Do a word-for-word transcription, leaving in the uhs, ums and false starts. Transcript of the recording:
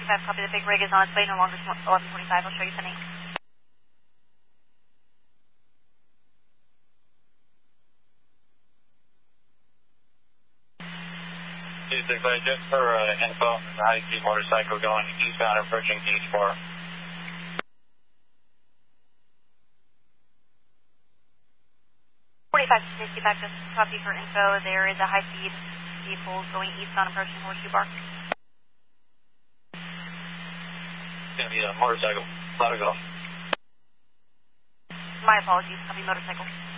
twenty-five, copy. The big rig is on its way, no longer eleven twenty-five. I'll show you ten eight. two six, I just for uh, info on the high-speed motorcycle going eastbound approaching Gauge four. forty-five to sixty back, just copy for info. There is a high-speed vehicle going eastbound approaching Horseshoe Bar. It's going to be a motorcycle. Let it go. My apologies, copy motorcycle.